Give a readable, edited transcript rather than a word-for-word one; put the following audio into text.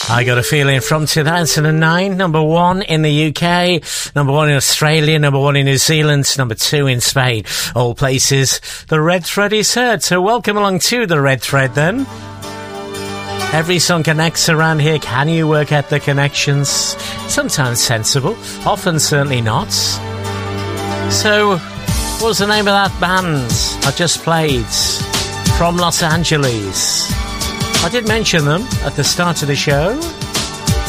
I Got a Feeling from 2009, number 1 in the UK, number 1 in Australia, number 1 in New Zealand, number 2 in Spain. All places the red thread is heard. So welcome along to the red thread then. Every song connects around here. Can you work out the connections? Sometimes sensible, often certainly not. So, what was the name of that band I just played? From Los Angeles. I did mention them at the start of the show.